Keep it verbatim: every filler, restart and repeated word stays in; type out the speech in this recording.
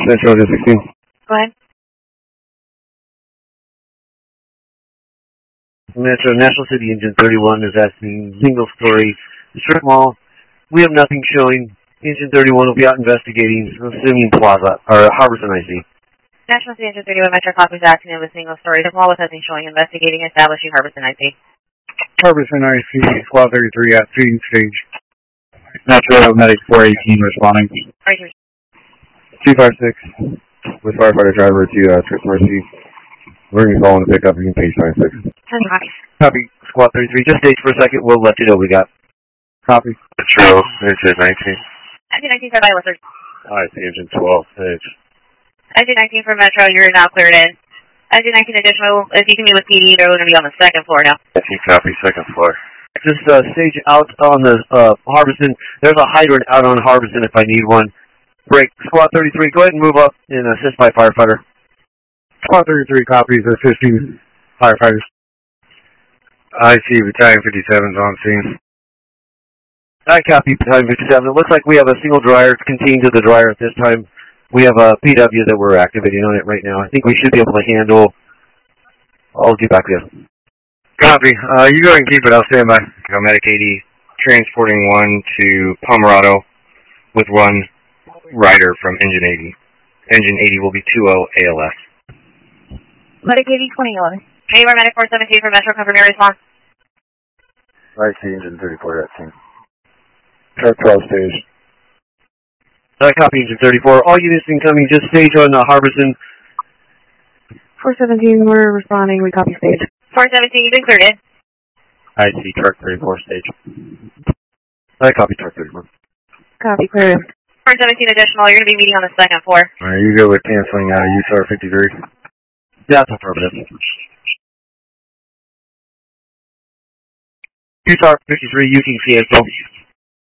Central to sixteen. Go ahead. Metro National City Engine thirty-one is asking single story strip mall. We have nothing showing. Engine thirty-one will be out investigating, assuming Plaza or Harbison I C. National City Engine thirty-one Metro copies asking of a single story strip mall with nothing showing, investigating, establishing Harbison I C. Harbison I C, Squad thirty-three at feeding stage. Metro Medic four eighteen responding. Right here. two five six with firefighter driver to uh, Trip Mercy. We're going to call in to pick up. You can page nine six. Copy. Copy, Squad thirty-three. Just stage for a second. We'll let you know what we got. Copy. Metro, engine nineteen. Engine nineteen for Viola, sir. I see engine twelve, page. Engine nineteen for Metro, you're now cleared in. Engine nineteen additional, if you can meet with P D, they're going to be on the second floor now. I see copy, second floor. Just uh, stage out on the uh, Harbison. There's a hydrant out on Harbison if I need one. Break. Squad thirty-three, go ahead and move up and assist my firefighter. Squad thirty-three copies assisting firefighters. I see battalion fifty-seven's on scene. I copy battalion fifty-seven. It looks like we have a single dryer contained to the dryer at this time. We have a P W that we're activating on it right now. I think we should be able to handle. I'll get back to you. Copy. Uh, you go ahead and keep it. I'll stand by. Go Medic eighty, transporting one to Pomerado with one rider from Engine eighty. Engine eighty will be two oh A L S. Medic eighty, twenty eleven. Hey, we're Medic four seventeen for Metro, confirm your response. I see engine thirty-four at scene. Truck twelve stage. I copy engine thirty-four. All units incoming, just stage on uh, Harbison. four seventeen, we're responding, we copy stage. four seventeen, you've been cleared in. I see truck thirty-four stage. I copy truck thirty-one. Copy, cleared in. four seventeen additional, you're going to be meeting on the second floor. Alright, you go with canceling uh, U S A R fifty-three. That's affirmative. U S A R fifty-three, you can cancel.